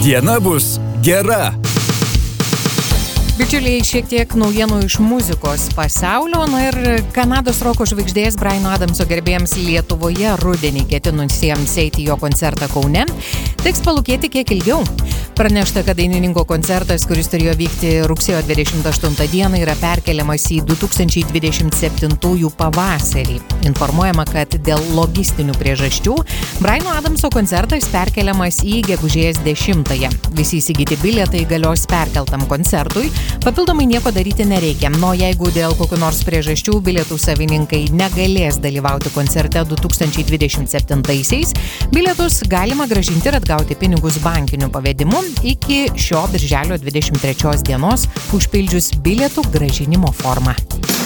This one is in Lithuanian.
Diena bus gera. Bičiuliai, šiek tiek naujienų iš muzikos pasaulio. Na ir Kanados roko žvaigždės Briano Adamso gerbėjams Lietuvoje rudenį ketinusiems eiti jo koncertą Kaune teks palūkėti kiek ilgiau. Pranešta, kad dainininko koncertas, kuris turėjo vykti rugsėjo 28 dieną, yra perkeliamas į 2027 pavasarį. Informuojama, kad dėl logistinių priežasčių Briano Adamso koncertas perkeliamas į gegužės 10-ąją. Visi įsigyti bilietai galios perkeltam koncertui. Papildomai nieko daryti nereikia. No jeigu dėl kokių nors priežasčių bilietų savininkai negalės dalyvauti koncerte 2027-aisiais, bilietus galima grąžinti ir atgauti pinigus bankiniu pavedimu iki šio birželio 23 dienos užpildžius bilietų grąžinimo formą.